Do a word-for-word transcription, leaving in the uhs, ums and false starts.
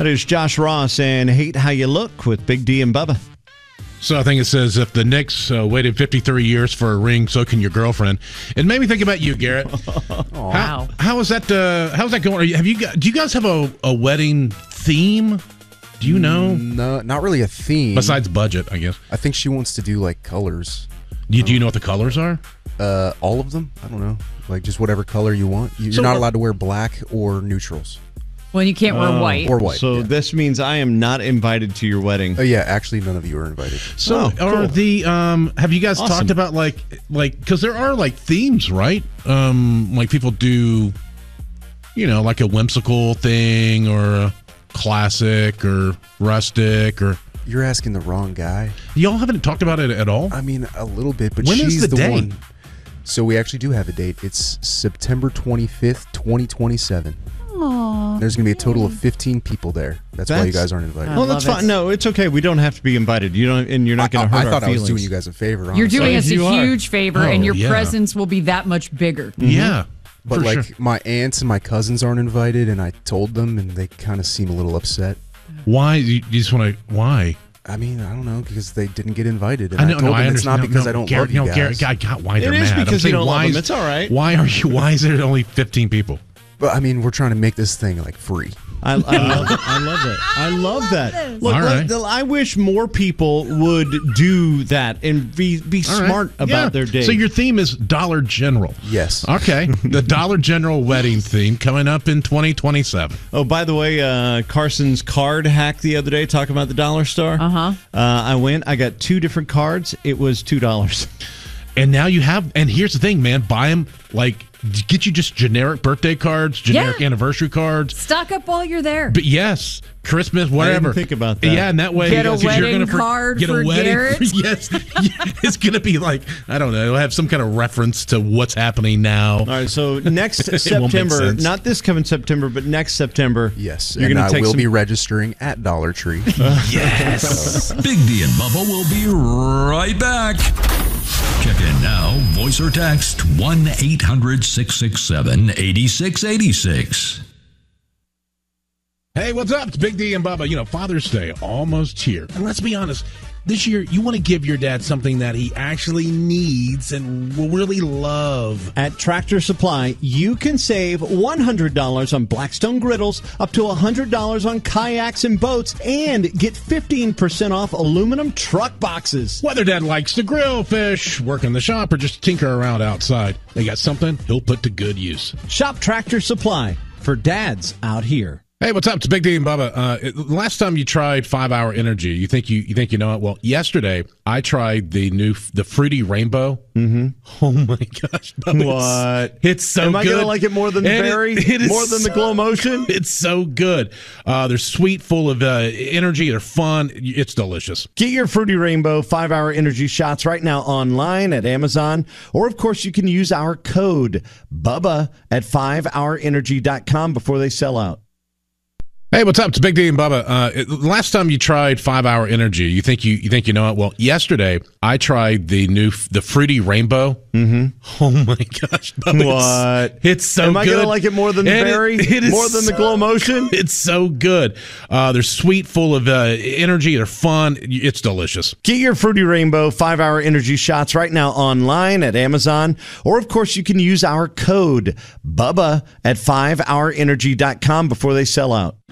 That is Josh Ross and Hate How You Look with Big D and Bubba. So I think it says, if the Knicks uh, waited fifty-three years for a ring, so can your girlfriend. It made me think about you, Garrett. Wow. How, how is that? Uh, how's that going? Are you, have you got? Do you guys have a, a wedding theme? Do you know? No, not really a theme. Besides budget, I guess. I think she wants to do like colors. Do you, do you know what the colors are? Uh, all of them. I don't know. Like just whatever color you want. You're So not what- allowed to wear black or neutrals. Well, you can't wear Oh. white. Or white. So yeah. this means I am not invited to your wedding. Oh yeah, actually none of you are invited. So Oh, are cool. the um? Have you guys Awesome. talked about like like because there are like themes, right? Um, like people do, you know, like a whimsical thing or a classic or rustic or. You're asking the wrong guy. Y'all haven't talked about it at all. I mean, a little bit, but When is she's the the, date? one. So we actually do have a date. It's September twenty-fifth, twenty twenty-seven. Aw. There's going to be a total of fifteen people there. That's, why you That's- guys aren't invited. I Well, that's love fine. it. No, it's okay. We don't have to be invited. You don't, and you're not going to I, hurt I thought our I feelings. was doing you guys a favor. You're honestly. doing us a You are. huge favor, Oh, and your yeah. presence will be that much bigger. Yeah, But for like sure. my aunts and my cousins aren't invited, and I told them, and they kind of seem a little upset. Why you, you just want to? Why? I mean, I don't know, because they didn't get invited. And I I, know. told no, them I it's understand. not because no, I don't Garrett, love you no, guys. Garrett, I got why they're It is mad. I'm because you saying, don't love why them. is- It's all right. Why are you? Why is there only fifteen people? But I mean, we're trying to make this thing like free. I, I love it. I love it. I love that. Look, All right. look, I wish more people would do that and be be All right. smart about Yeah. their day. So your theme is Dollar General. Yes. Okay, the Dollar General wedding theme coming up in twenty twenty-seven. Oh, by the way, uh, Carson's card hack the other day, talking about the dollar store. Uh-huh. Uh, I went. I got two different cards. It was two dollars. And now you have. And here's the thing, man. Buy them like get you just generic birthday cards, generic Yeah. anniversary cards. Stock up while you're there. But yes, Christmas, whatever. think about that. Yeah, and that way, Get a 'cause you're wedding gonna for- card get for a wedding. Garrett? Yes, it's gonna be like I don't know. It'll have some kind of reference to what's happening now. All right. So next It won't make September, sense. not this coming September, but next September. Yes. You're and going I to take will some. be registering at Dollar Tree. Yes. Big D and Bubba will be right back. Check in now. Voice or text one eight hundred six six seven eight six eight six. Hey, what's up? It's Big D and Bubba. You know, Father's Day almost here. And let's be honest, this year you want to give your dad something that he actually needs and will really love. At Tractor Supply, you can save one hundred dollars on Blackstone griddles, up to one hundred dollars on kayaks and boats, and get fifteen percent off aluminum truck boxes. Whether dad likes to grill, fish, work in the shop, or just tinker around outside, they got something he'll put to good use. Shop Tractor Supply for dads out here. Hey, what's up? It's Big D and Bubba. Uh, it- last time you tried Five Hour Energy, you think you you think you know it? Well, yesterday I tried the new the Fruity Rainbow. Mm-hmm. Oh my gosh! Bubba, What? It's, it's so Am I good. going to like it more than the And it- berry? it is more than the so- glow motion? It's so good. Uh, they're sweet, full of uh, energy. They're fun. It's delicious. Get your Fruity Rainbow five hour Energy shots right now online at Amazon. Or, of course, you can use our code BUBBA at five hour energy dot com before they sell out. Hey, what's up? It's Big D and Bubba. Uh, it- last time you tried Five Hour Energy, you think you you think you know it? Well, yesterday I tried the new the Fruity Rainbow. Mm-hmm. Oh my gosh! Bubba, What? It's, it's so Am good. I going to like it more than the And it- berry? it is more than the so- glow motion? It's so good. Uh, they're sweet, full of uh, energy. They're fun. It's delicious. Get your Fruity Rainbow five hour Energy shots right now online at Amazon. Or, of course, you can use our code BUBBA at five hour energy dot com before they sell out.